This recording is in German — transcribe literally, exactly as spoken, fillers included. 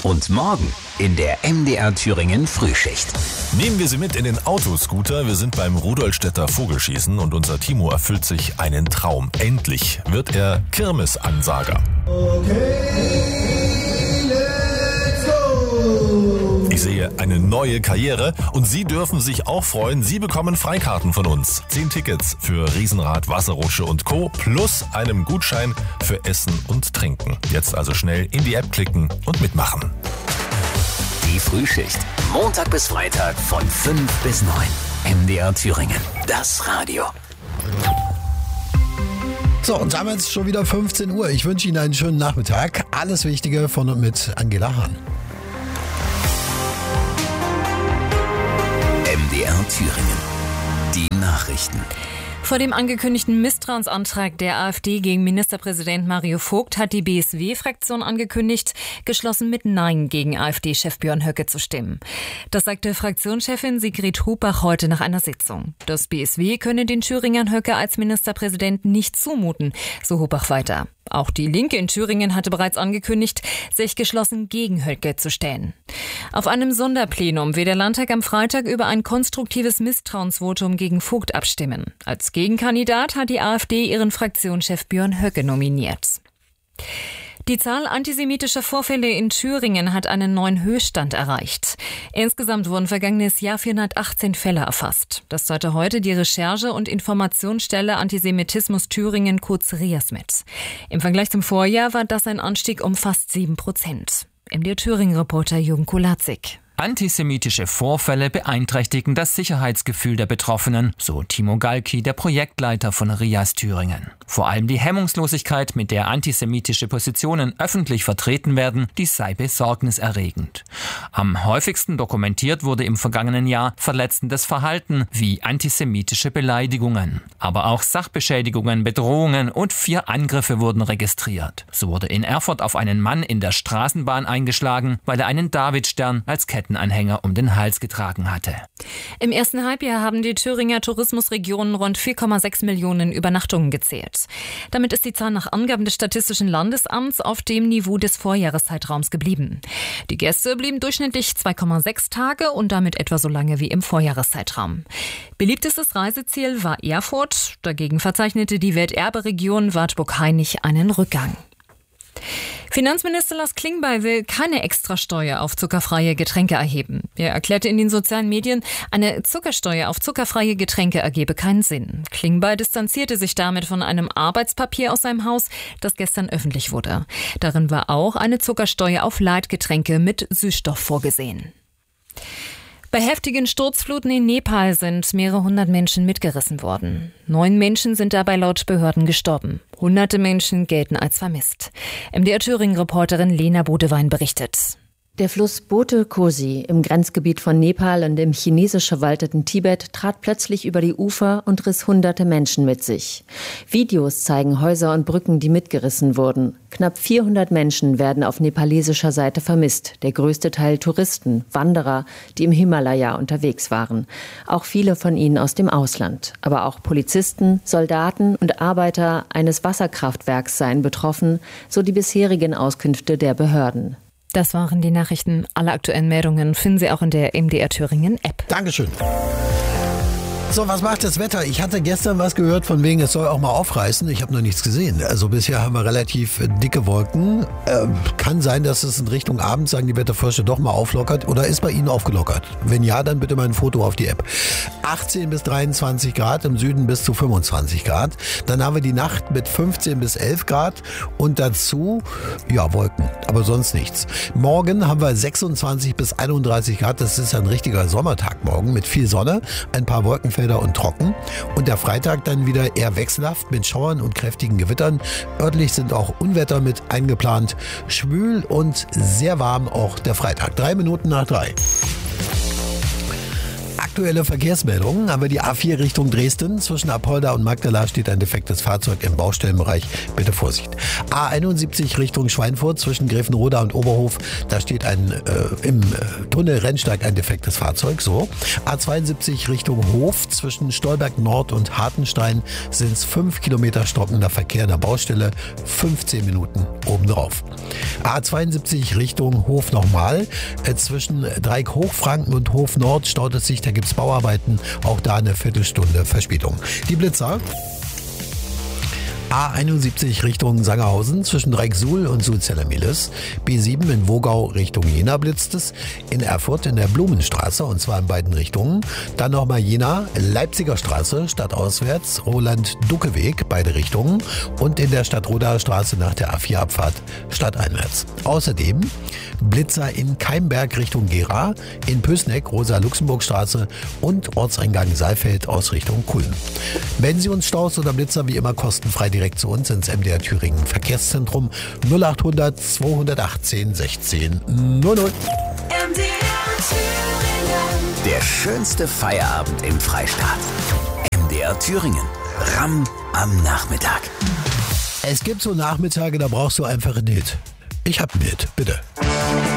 Und morgen in der M D R Thüringen Frühschicht. Nehmen wir Sie mit in den Autoscooter. Wir sind beim Rudolstädter Vogelschießen und unser Timo erfüllt sich einen Traum. Endlich wird er Kirmesansager. Okay, let's go! Ich sehe eine neue Karriere und Sie dürfen sich auch freuen. Sie bekommen Freikarten von uns. Zehn Tickets für Riesenrad, Wasserrutsche und Co. plus einem Gutschein für Essen und Trinken. Jetzt also schnell in die App klicken und mitmachen. Die Frühschicht. Montag bis Freitag von fünf bis neun. M D R Thüringen. Das Radio. So, und damit ist schon wieder fünfzehn Uhr. Ich wünsche Ihnen einen schönen Nachmittag. Alles Wichtige von und mit Angela Hahn. M D R Thüringen. Die Nachrichten. Vor dem angekündigten Misstrauensantrag der AfD gegen Ministerpräsident Mario Vogt hat die B S W-Fraktion angekündigt, geschlossen mit Nein gegen AfD-Chef Björn Höcke zu stimmen. Das sagte Fraktionschefin Sigrid Hubach heute nach einer Sitzung. Das B S W könne den Thüringern Höcke als Ministerpräsident nicht zumuten, so Hubach weiter. Auch die Linke in Thüringen hatte bereits angekündigt, sich geschlossen gegen Höcke zu stellen. Auf einem Sonderplenum will der Landtag am Freitag über ein konstruktives Misstrauensvotum gegen Vogt abstimmen. Als Gegenkandidat hat die AfD ihren Fraktionschef Björn Höcke nominiert. Die Zahl antisemitischer Vorfälle in Thüringen hat einen neuen Höchststand erreicht. Insgesamt wurden vergangenes Jahr vierhundertachtzehn Fälle erfasst. Das teilte heute die Recherche- und Informationsstelle Antisemitismus Thüringen, kurz RIAS, mit. Im Vergleich zum Vorjahr war das ein Anstieg um fast sieben Prozent. M D R Thüringen-Reporter Jürgen Kulazik. Antisemitische Vorfälle beeinträchtigen das Sicherheitsgefühl der Betroffenen, so Timo Galki, der Projektleiter von RIAS Thüringen. Vor allem die Hemmungslosigkeit, mit der antisemitische Positionen öffentlich vertreten werden, die sei besorgniserregend. Am häufigsten dokumentiert wurde im vergangenen Jahr verletzendes Verhalten wie antisemitische Beleidigungen. Aber auch Sachbeschädigungen, Bedrohungen und vier Angriffe wurden registriert. So wurde in Erfurt auf einen Mann in der Straßenbahn eingeschlagen, weil er einen Davidstern als Kettenanhänger um den Hals getragen hatte. Im ersten Halbjahr haben die Thüringer Tourismusregionen rund vier Komma sechs Millionen Übernachtungen gezählt. Damit ist die Zahl nach Angaben des Statistischen Landesamts auf dem Niveau des Vorjahreszeitraums geblieben. Die Gäste blieben durchschnittlich zwei Komma sechs Tage und damit etwa so lange wie im Vorjahreszeitraum. Beliebtestes Reiseziel war Erfurt. Dagegen verzeichnete die Welterbe-Region Wartburg-Hainich einen Rückgang. Finanzminister Lars Klingbeil will keine Extrasteuer auf zuckerfreie Getränke erheben. Er erklärte in den sozialen Medien, eine Zuckersteuer auf zuckerfreie Getränke ergebe keinen Sinn. Klingbeil distanzierte sich damit von einem Arbeitspapier aus seinem Haus, das gestern öffentlich wurde. Darin war auch eine Zuckersteuer auf Leitgetränke mit Süßstoff vorgesehen. Bei heftigen Sturzfluten in Nepal sind mehrere hundert Menschen mitgerissen worden. Neun Menschen sind dabei laut Behörden gestorben. Hunderte Menschen gelten als vermisst. M D R Thüringen-Reporterin Lena Bodewein berichtet. Der Fluss Bote Kosi im Grenzgebiet von Nepal und im chinesisch verwalteten Tibet trat plötzlich über die Ufer und riss hunderte Menschen mit sich. Videos zeigen Häuser und Brücken, die mitgerissen wurden. Knapp vierhundert Menschen werden auf nepalesischer Seite vermisst. Der größte Teil Touristen, Wanderer, die im Himalaya unterwegs waren. Auch viele von ihnen aus dem Ausland. Aber auch Polizisten, Soldaten und Arbeiter eines Wasserkraftwerks seien betroffen, so die bisherigen Auskünfte der Behörden. Das waren die Nachrichten. Alle aktuellen Meldungen finden Sie auch in der M D R Thüringen App. Dankeschön. So, was macht das Wetter? Ich hatte gestern was gehört von wegen, es soll auch mal aufreißen. Ich habe noch nichts gesehen. Also bisher haben wir relativ dicke Wolken. Äh, kann sein, dass es in Richtung Abend, sagen die Wetterforscher, doch mal auflockert. Oder ist bei Ihnen aufgelockert? Wenn ja, dann bitte mal ein Foto auf die App. achtzehn bis dreiundzwanzig Grad, im Süden bis zu fünfundzwanzig Grad. Dann haben wir die Nacht mit fünfzehn bis elf Grad und dazu, ja, Wolken, aber sonst nichts. Morgen haben wir sechsundzwanzig bis einunddreißig Grad. Das ist ein richtiger Sommertag morgen mit viel Sonne, ein paar Wolkenfelder und trocken. Und der Freitag dann wieder eher wechselhaft mit Schauern und kräftigen Gewittern. Örtlich sind auch Unwetter mit eingeplant. Schwül und sehr warm auch der Freitag. Drei Minuten nach drei. Aktuelle Verkehrsmeldungen haben wir die A vier Richtung Dresden. Zwischen Apolda und Magdala steht ein defektes Fahrzeug im Baustellenbereich. Bitte Vorsicht. A einundsiebzig Richtung Schweinfurt zwischen Grevenroda und Oberhof. Da steht ein äh, im äh, Tunnel Rennsteig ein defektes Fahrzeug. So. A zweiundsiebzig Richtung Hof zwischen Stolberg Nord und Hartenstein sind es fünf Kilometer stockender Verkehr in der Baustelle. fünfzehn Minuten obendrauf. A zweiundsiebzig Richtung Hof nochmal. Äh, zwischen Dreieck Hochfranken und Hof Nord staut es sich. Da gibt es Bauarbeiten. Auch da eine Viertelstunde Verspätung. Die Blitzer. A einundsiebzig Richtung Sangerhausen zwischen Dreieck-Suhl und Suhl-Zellermiles. B sieben in Wogau Richtung Jena blitzt es. In Erfurt in der Blumenstraße und zwar in beiden Richtungen. Dann nochmal Jena, Leipziger Straße, stadtauswärts, Roland-Ducke-Weg, beide Richtungen. Und in der Stadtrodaer Straße nach der A vier Abfahrt stadteinwärts. Außerdem Blitzer in Keimberg Richtung Gera, in Pößneck Rosa-Luxemburg-Straße und Ortseingang Saalfeld aus Richtung Kulm. Wenn Sie uns Staus oder Blitzer wie immer kostenfrei direkt zu uns ins M D R Thüringen Verkehrszentrum null achthundert zweihundertachtzehn sechzehn null null. M D R Thüringen. Der schönste Feierabend im Freistaat. M D R Thüringen. Ramm am Nachmittag. Es gibt so Nachmittage, da brauchst du einfach einen Hit. Ich hab einen Hit, bitte.